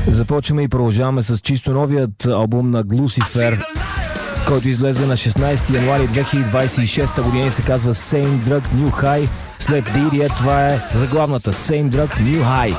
Започваме и продължаваме с чисто новият албум на Глусифер, който излезе на 16 януари 2026 година и се казва Same Drug New High. След Didier, това е заглавната Same Drug New High.